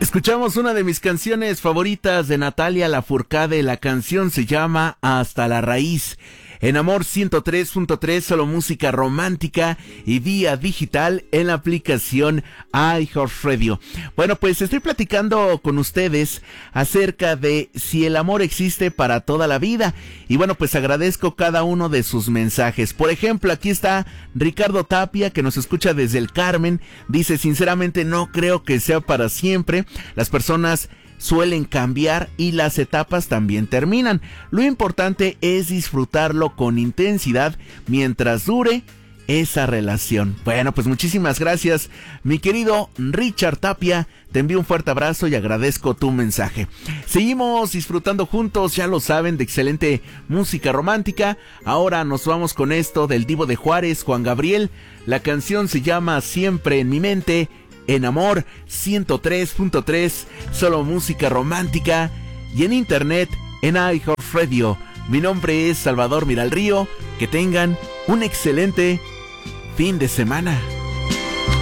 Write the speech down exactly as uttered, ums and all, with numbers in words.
Escuchamos una de mis canciones favoritas de Natalia Lafourcade. La canción se llama Hasta la Raíz. En Amor ciento tres punto tres, solo música romántica y vía digital en la aplicación iHeartRadio. Bueno, pues estoy platicando con ustedes acerca de si el amor existe para toda la vida. Y bueno, pues agradezco cada uno de sus mensajes. Por ejemplo, aquí está Ricardo Tapia, que nos escucha desde el Carmen. Dice, sinceramente no creo que sea para siempre. Las personas suelen cambiar y las etapas también terminan. Lo importante es disfrutarlo con intensidad mientras dure esa relación. Bueno, pues muchísimas gracias, mi querido Richard Tapia. Te envío un fuerte abrazo y agradezco tu mensaje. Seguimos disfrutando juntos, ya lo saben, de excelente música romántica. Ahora nos vamos con esto del Divo de Juárez, Juan Gabriel. La canción se llama Siempre en mi mente. En Amor ciento tres punto tres, solo música romántica, y en internet en iHeartRadio. Mi nombre es Salvador Miralrío. Que tengan un excelente fin de semana.